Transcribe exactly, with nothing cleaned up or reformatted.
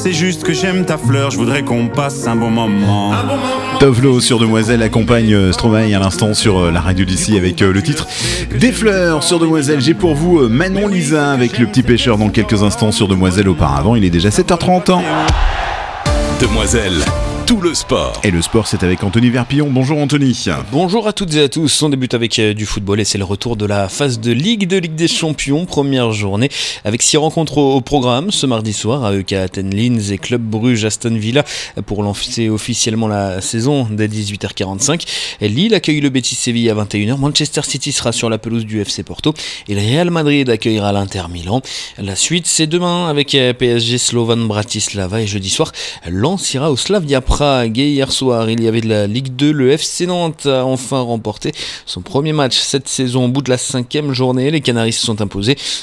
c'est juste que j'aime ta fleur, je voudrais qu'on passe un bon moment. Un bon moment. Tovlo sur Demoiselle accompagne Stromae à l'instant sur la radio d'ici avec le titre Des fleurs sur Demoiselle. J'ai pour vous Manon Lisa avec Le Petit Pêcheur dans quelques instants sur Demoiselle. Auparavant, il est déjà sept heures trente. Demoiselle, tout le sport. Et le sport, c'est avec Anthony Verpillon. Bonjour Anthony. Bonjour à toutes et à tous. On débute avec euh, du football et c'est le retour de la phase de Ligue de Ligue des Champions. Première journée avec six rencontres au, au programme. Ce mardi soir, A E K Athènes, Linz et Club Bruges Aston Villa pour lancer officiellement la saison dès dix-huit heures quarante-cinq. Lille accueille le Betis Séville à vingt et une heures. Manchester City sera sur la pelouse du F C Porto et le Real Madrid accueillera l'Inter Milan. La suite, c'est demain avec P S G Slovan Bratislava et jeudi soir, Lens ira au Slavia Prague. Et hier soir, il y avait de la Ligue deux. Le F C Nantes a enfin remporté son premier match cette saison au bout de la cinquième journée. Les Canaris se sont imposés